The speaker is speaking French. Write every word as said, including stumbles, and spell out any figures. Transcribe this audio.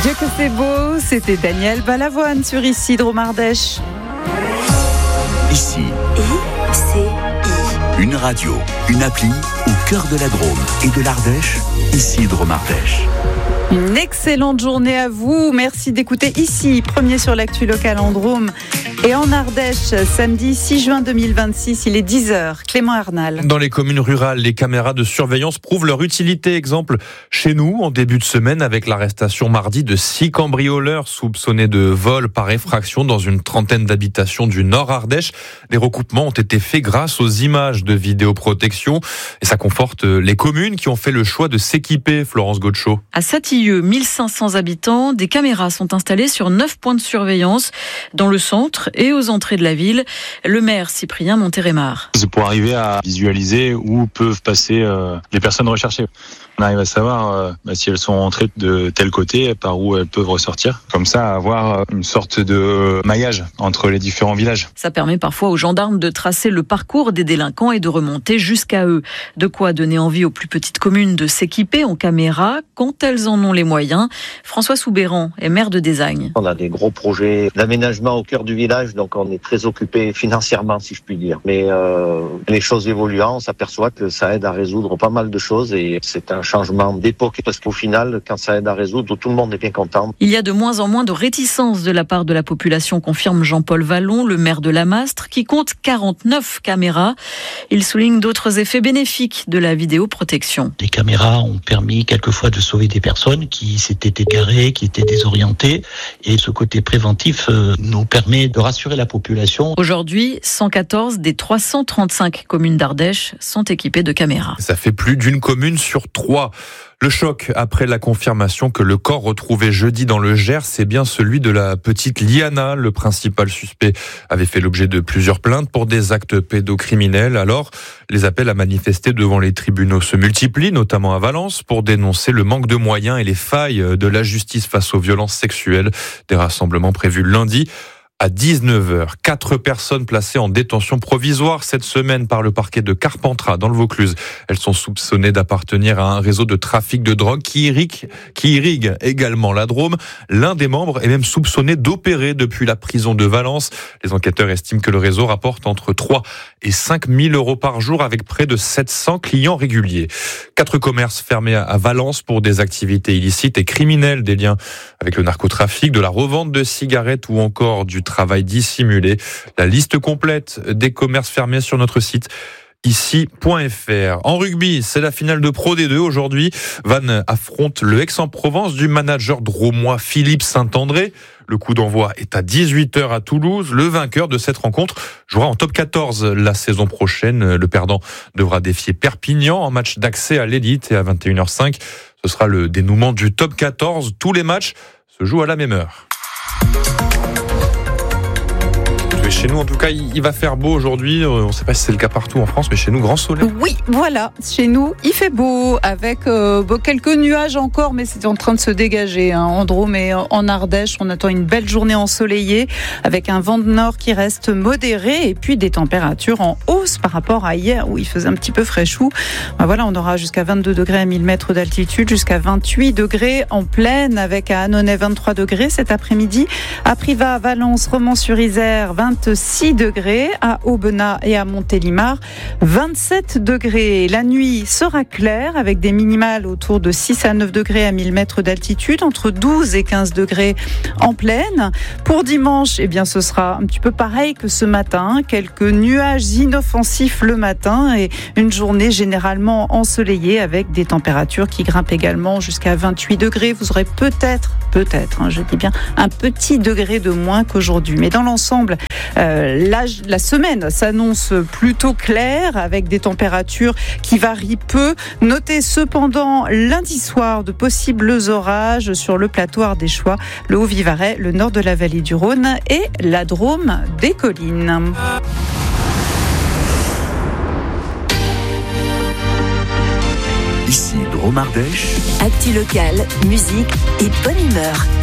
Dieu que c'est beau, c'était Daniel Balavoine sur Ici Drôme Ardèche. Ici, I C I. Une radio, une appli au cœur de la Drôme et de l'Ardèche. Ici Drôme Ardèche. Une excellente journée à vous. Merci d'écouter Ici, premier sur l'actu locale en Drôme et en Ardèche, samedi six juin deux mille vingt-six, il est dix heures. Clément Arnal. Dans les communes rurales, les caméras de surveillance prouvent leur utilité. Exemple, chez nous, en début de semaine, avec l'arrestation mardi de six cambrioleurs soupçonnés de vol par effraction dans une trentaine d'habitations du Nord Ardèche. Des recoupements ont été faits grâce aux images de vidéoprotection. Et ça conforte les communes qui ont fait le choix de s'équiper, Florence Gaucho. À Satilleux, mille cinq cents habitants, des caméras sont installées sur neuf points de surveillance dans le centre et aux entrées de la ville. Le maire Cyprien Montérémar. C'est pour arriver à visualiser où peuvent passer euh, les personnes recherchées. On arrive à savoir euh, bah, si elles sont entrées de tel côté, par où elles peuvent ressortir. Comme ça, avoir une sorte de maillage entre les différents villages. Ça permet parfois aux gendarmes de tracer le parcours des délinquants et de remonter jusqu'à eux. De quoi donner envie aux plus petites communes de s'équiper en caméra quand elles en ont les moyens. François Soubéran est maire de Désagne. On a des gros projets d'aménagement au cœur du village, donc on est très occupé financièrement, si je puis dire. Mais euh, les choses évoluant, on s'aperçoit que ça aide à résoudre pas mal de choses et c'est un changement d'époque parce qu'au final, quand ça aide à résoudre, tout le monde est bien content. Il y a de moins en moins de réticence de la part de la population, confirme Jean-Paul Vallon, le maire de Lamastre, qui compte quarante-neuf caméras. Il souligne d'autres effets bénéfiques de la vidéoprotection. Les caméras ont permis quelquefois de sauver des personnes qui s'étaient égarées, qui étaient désorientées. Et ce côté préventif euh, nous permet de rassurer la population. Aujourd'hui, cent quatorze des trois cent trente-cinq communes d'Ardèche sont équipées de caméras. Ça fait plus d'une commune sur trois. Le choc après la confirmation que le corps retrouvé jeudi dans le Gers, c'est bien celui de la petite Liana. Le principal suspect avait fait l'objet de plusieurs plaintes pour des actes pédocriminels. Alors, les appels à manifester devant les tribunaux se multiplient, notamment à Valence, pour dénoncer le manque de moyens et les failles de la justice face aux violences sexuelles. Des rassemblements prévus lundi. À dix-neuf heures, quatre personnes placées en détention provisoire cette semaine par le parquet de Carpentras dans le Vaucluse. Elles sont soupçonnées d'appartenir à un réseau de trafic de drogue qui irrigue, qui irrigue également la Drôme. L'un des membres est même soupçonné d'opérer depuis la prison de Valence. Les enquêteurs estiment que le réseau rapporte entre trois et cinq mille euros par jour avec près de sept cents clients réguliers. Quatre commerces fermés à Valence pour des activités illicites et criminelles, des liens avec le narcotrafic, de la revente de cigarettes ou encore du travail dissimulé. La liste complète des commerces fermés sur notre site ici point f r. En rugby, c'est la finale de Pro D deux aujourd'hui. Vannes affronte le Aix-en-Provence du manager drômois Philippe Saint-André. Le coup d'envoi est à dix-huit heures à Toulouse. Le vainqueur de cette rencontre jouera en top quatorze la saison prochaine. Le perdant devra défier Perpignan en match d'accès à l'élite et à vingt et une heures cinq. Ce sera le dénouement du top quatorze. Tous les matchs se jouent à la même heure. Chez nous, en tout cas, il va faire beau aujourd'hui. On ne sait pas si c'est le cas partout en France, mais chez nous, grand soleil. Oui, voilà. Chez nous, il fait beau, avec euh, bon, quelques nuages encore, mais c'est en train de se dégager. Hein. En Drôme et en Ardèche, on attend une belle journée ensoleillée, avec un vent de nord qui reste modéré, et puis des températures en hausse par rapport à hier, où il faisait un petit peu fraîchou. Ben voilà, on aura jusqu'à vingt-deux degrés à mille mètres d'altitude, jusqu'à vingt-huit degrés en plaine, avec à Annonay vingt-trois degrés cet après-midi. À Privas, Valence, Romans-sur-Isère, vingt-six degrés, à Aubenas et à Montélimar, vingt-sept degrés. La nuit sera claire avec des minimales autour de six à neuf degrés à mille mètres d'altitude, entre douze et quinze degrés en plaine. Pour dimanche, eh bien, ce sera un petit peu pareil que ce matin, quelques nuages inoffensifs le matin et une journée généralement ensoleillée avec des températures qui grimpent également jusqu'à vingt-huit degrés. Vous aurez peut-être, peut-être, hein, je dis bien, un petit degré de moins qu'aujourd'hui. Mais dans l'ensemble, Euh, la, la semaine s'annonce plutôt claire avec des températures qui varient peu. Notez cependant lundi soir de possibles orages sur le plateau ardéchois, le Haut-Vivarais, le nord de la vallée du Rhône et la Drôme des collines. Ici Drôme Ardèche. Actu locale, musique et bonne humeur.